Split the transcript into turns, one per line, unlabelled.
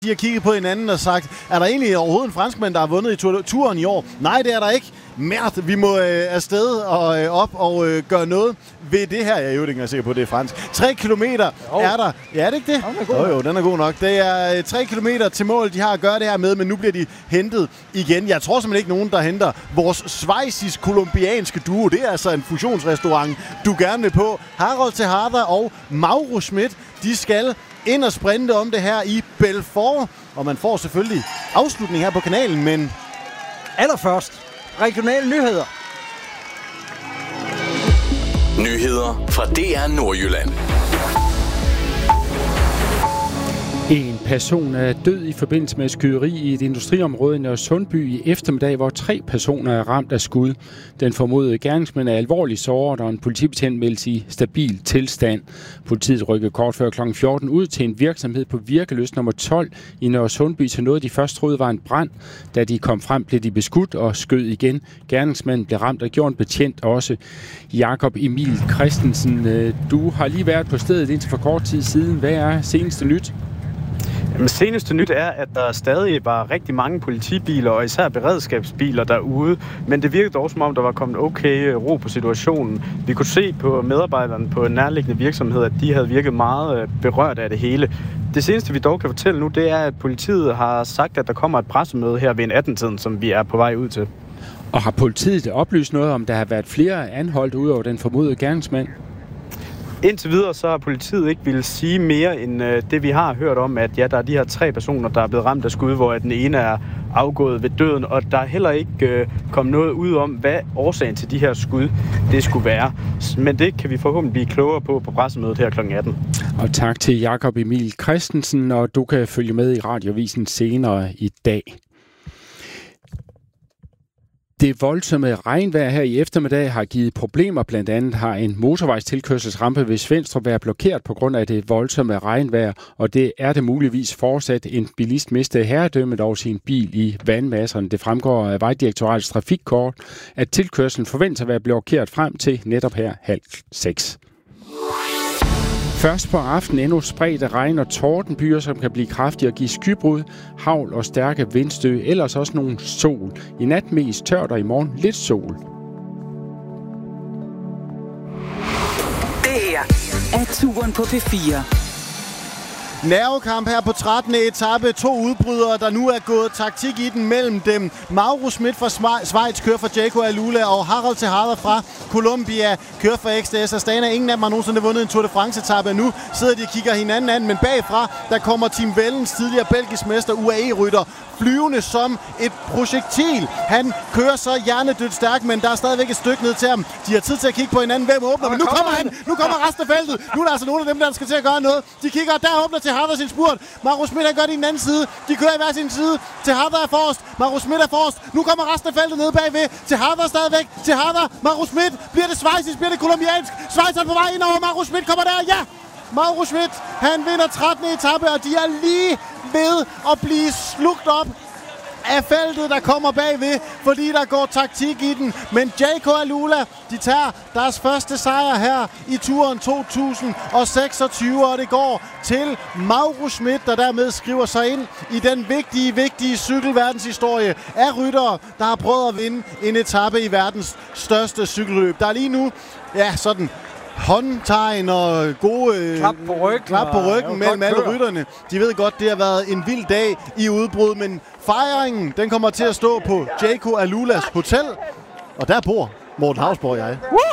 De har kigget på hinanden og sagt, er der egentlig overhovedet en franskmand, der har vundet i turen i år? Nej, det er der ikke. Mærkt, vi må afsted og op og gøre noget ved det her. Jeg er jo ikke sikker på, at det er fransk. 3 kilometer er der. Ja, er det ikke det? Jo, den er god nok. Det er 3 kilometer til mål, de har at gøre det her med, men nu bliver de hentet igen. Jeg tror simpelthen ikke nogen, der henter vores schweizisk-kolumbianske duo. Det er altså en fusionsrestaurant, du gerne vil på. Harald Tejada og Mauro Schmidt, de skal ind og sprinte om det her i Belfort. Og man får selvfølgelig afslutning her på kanalen, men
allerførst regionale nyheder.
Nyheder fra DR Nordjylland.
En person er død i forbindelse med skyderi i et industriområde i Nørresundby i eftermiddag, hvor 3 personer er ramt af skud. Den formodede gerningsmand er alvorligt såret, og en politibetjent meldes i stabil tilstand. Politiet rykkede kort før kl. 14 ud til en virksomhed på Virkeløs nummer 12 i Nørresundby, til noget de først troede var en brand. Da de kom frem, blev de beskudt og skød igen. Gerningsmanden blev ramt og gjorde en betjent også. Jakob Emil Christensen, du har lige været på stedet indtil for kort tid siden. Hvad er seneste nyt?
Jamen, seneste nyt er, at der stadig var rigtig mange politibiler og især beredskabsbiler derude, men det virkede dog som om, der var kommet okay ro på situationen. Vi kunne se på medarbejderne på en nærliggende virksomhed, at de havde virket meget berørt af det hele. Det seneste, vi dog kan fortælle nu, det er, at politiet har sagt, at der kommer et pressemøde her ved en 18-tiden, som vi er på vej ud til.
Og har politiet oplyst noget om, der har været flere anholdt ud over den formodede gerningsmand?
Indtil videre så har politiet ikke ville sige mere end det, vi har hørt om, at ja, der er de her 3 personer, der er blevet ramt af skud, hvor den ene er afgået ved døden, og der er heller ikke kommet noget ud om, hvad årsagen til de her skud det skulle være. Men det kan vi forhåbentlig blive klogere på pressemødet her kl. 18.
Og tak til Jakob Emil Christensen, og du kan følge med i Radiovisen senere i dag. Det voldsomme regnvejr her i eftermiddag har givet problemer. Blandt andet har en motorvejstilkørselsrampe ved Svenstrup været blokeret på grund af det voldsomme regnvejr, og det er det muligvis fortsat. En bilist mistede herredømmet over sin bil i vandmasserne. Det fremgår af Vejdirektoratets trafikkort, at tilkørselen forventes at være blokeret frem til netop her 5:30. Først på aftenen endnu spredte regn- og tordenbyer, som kan blive kraftige og give skybrud, hagl og stærke vindstød, ellers også nogle sol. I nat mest tørt og i morgen lidt sol.
Det her er turen på P4.
Nervekamp her på 13. etape. 2 udbrydere, der nu er gået taktik i den mellem dem. Mauro Schmidt fra Schweiz kører for Jayco Alula, og Harald Tejada fra Colombia kører for XDS Astana. Ingen af dem har nogensinde vundet en Tour de France-etape. Nu sidder de og kigger hinanden an, men bagfra, der kommer Tim Wellens, tidligere belgisk mester, UAE-rytter, flyvende som et projektil. Han kører så hjernedødt stærkt, men der er stadigvæk et stykke ned til ham. De har tid til at kigge på hinanden. Hvem åbner? Men nu kommer han! Nu kommer resten af feltet! Nu er der altså nogle af dem, der skal til at gøre noget. De kigger, der åbner Tejada sin spurt. Mauro Schmidt, han gør det i den anden side. De kører i hver sin side. Tejada er forrest. Mauro Schmidt er forrest. Nu kommer resten af feltet ned bagved. Tejada stadigvæk. Tejada, Mauro Schmidt. Bliver det schweizisk? Bliver det kolumbiansk? Schweiz er på vej ind over. Mauro Schmidt kommer der. Ja! Mauro Schmidt, han vinder 13. etape, og de er lige ved at blive slugt op af feltet, der kommer bagved, fordi der går taktik i den. Men Jayco Alula, de tager deres første sejr her i turen 2026, og det går til Mauro Schmidt, der dermed skriver sig ind i den vigtige cykelverdenshistorie af ryttere, der har prøvet at vinde en etape i verdens største cykelløb. Der er lige nu, ja, sådan håndtegn og gode klap på ryggen mellem alle rytterne. De ved godt, det har været en vild dag i udbrud, men fejringen, den kommer til at stå på Jayco Alulas hotel, og der bor Morten Hausborg og jeg.